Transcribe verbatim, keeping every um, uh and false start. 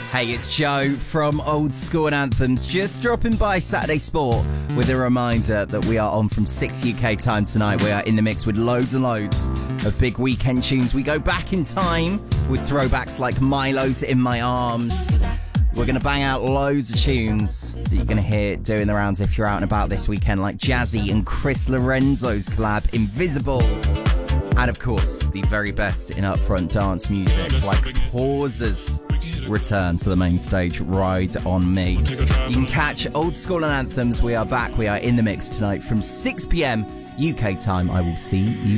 Hey, it's Joe from Old School and Anthems, just dropping by Saturday Sport with a reminder that we are on from six U K time tonight. We are in the mix with loads and loads of big weekend tunes. We go back in time with throwbacks like Milo's In My Arms. We're going to bang out loads of tunes that you're going to hear doing the rounds if you're out and about this weekend, like Jazzy and Chris Lorenzo's collab, Invisible. And of course, the very best in upfront dance music, like Pause's return to the main stage, Ride On Me. You can catch Old School and Anthems. We are back. We are in the mix tonight from six p.m. U K time. I will see you